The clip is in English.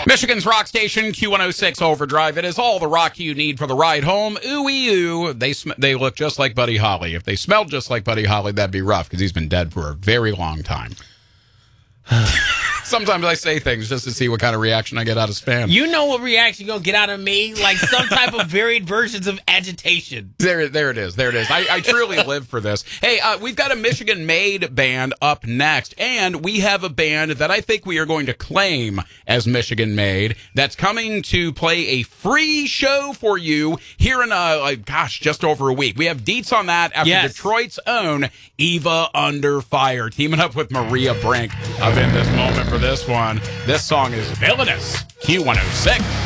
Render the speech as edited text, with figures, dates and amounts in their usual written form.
Michigan's rock station, Q106 Overdrive. It is all the rock you need for the ride home. Ooh-ee-oo. They look just like Buddy Holly. If they smelled just like Buddy Holly, that'd be rough because he's been dead for a very long time. Sometimes I say things just to see what kind of reaction I get out of Spam. You know what reaction you're going to get out of me? Like some type of varied versions of agitation. There it is. I truly live for this. Hey, we've got a Michigan-made band up next, and we have a band that I think we are going to claim as Michigan-made that's coming to play a free show for you here in, just over a week. We have deets on that after Detroit's own Eva Under Fire, teaming up with Maria Brink. I've been this moment for this one. This song is Villainous, Q106.